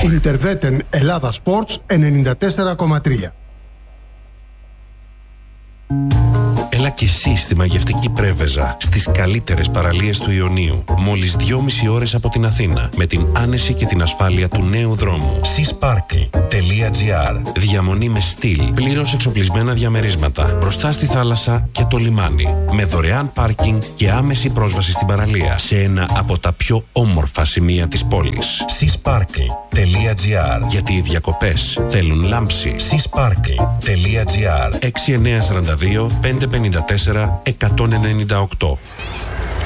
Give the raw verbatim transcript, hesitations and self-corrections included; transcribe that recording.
Ιντερβέτεν Ελλάδα Sports ενενήντα τέσσερα κόμμα τρία. Έλα και εσύ στη μαγευτική Πρέβεζα, στις καλύτερες παραλίες του Ιωνίου. Μόλις δυόμιση ώρες από την Αθήνα, με την άνεση και την ασφάλεια του νέου δρόμου. seasparkle τελεία gr. Διαμονή με στυλ, πλήρως εξοπλισμένα διαμερίσματα, μπροστά στη θάλασσα και το λιμάνι. Με δωρεάν πάρκινγκ και άμεση πρόσβαση στην παραλία, σε ένα από τα πιο όμορφα σημεία της πόλης. seasparkle τελεία gr. Γιατί οι διακοπές θέλουν λάμψη. seasparkle τελεία gr. έξι εννιά τέσσερα δύο πέντε πέντε τέσσερα εκατόν ενενήντα οκτώ.